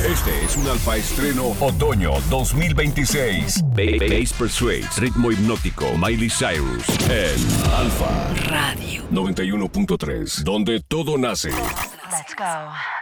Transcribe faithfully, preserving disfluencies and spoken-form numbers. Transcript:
Este es un Alfa Estreno Otoño dos mil veintiséis. Bass Persuades, ritmo hipnótico, Miley Cyrus en Alfa Radio noventa y uno punto tres, donde todo nace. Let's go.